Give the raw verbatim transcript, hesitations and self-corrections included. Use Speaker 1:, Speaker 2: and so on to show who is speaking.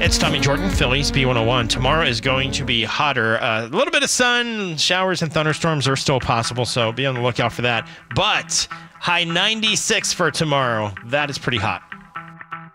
Speaker 1: It's Tommy Jordan, Phillies B one oh one. Tomorrow is going to be hotter. Uh, a little bit of sun, showers and thunderstorms are still possible, so be on the lookout for that. But high ninety-six for tomorrow. That is pretty hot.